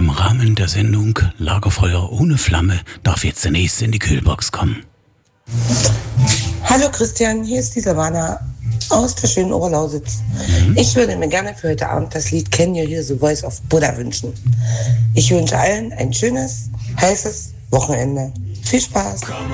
Im Rahmen der Sendung Lagerfeuer ohne Flamme darf jetzt der nächste in die Kühlbox kommen. Hallo Christian, hier ist die Savannah aus der schönen Oberlausitz. Ich würde mir gerne für heute Abend das Lied Can You Hear the Voice of Buddha wünschen. Ich wünsche allen ein schönes, heißes Wochenende. Viel Spaß!